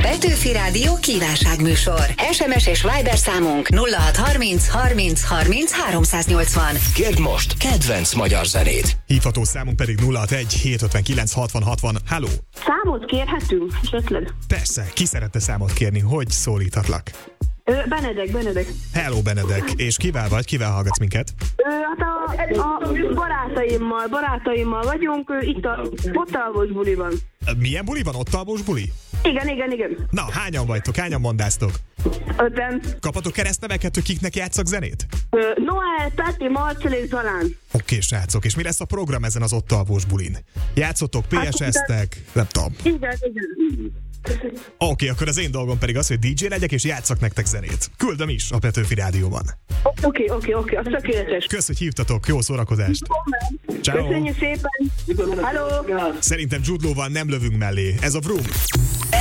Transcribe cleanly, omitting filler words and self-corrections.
Petőfi Rádió kívánságműsor. SMS és Viber számunk 0630 30 30 380. Kérd most kedvenc magyar zenét. Hívható számunk pedig 061 759 60 60. Halló! Számot kérhetünk esetleg? Persze, ki szeretne számot kérni? Hogy szólíthatlak? Benedek. Hello, Benedek. És kivel vagy? Kivel hallgatsz minket? Hát a barátaimmal vagyunk, itt a Ottalvos buliban. Milyen buli van? Ott alvós buli? Igen. Na, hányan vagytok? Hányan mondáztok? 5. Kapatok keresztneveket, hogy kiknek játszak zenét? Noel, Peti, Marcel és Zalán. Oké, srácok, és mi lesz a program ezen az ott alvós bulin? Játszottok, PSS-tek, nem tudom. Igen. Oké, akkor az én dolgom pedig az, hogy DJ legyek, és játszak nektek zenét. Küldöm is a Petőfi Rádióban. Oké, az tökéletes. Kösz, hogy hívtatok, jó szórakozást! Ciao. Köszönjük szépen! Hello! Szerintem Jude Law-val nem lövünk mellé. Ez a Vroom.